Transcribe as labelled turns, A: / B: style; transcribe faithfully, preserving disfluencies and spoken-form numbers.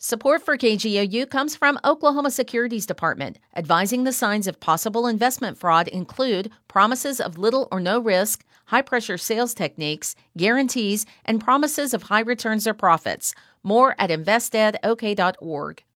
A: Support for K G O U comes from Oklahoma Securities Department. Advising the signs of possible investment fraud include promises of little or no risk, high-pressure sales techniques, guarantees, and promises of high returns or profits. More at invest ed o k dot org.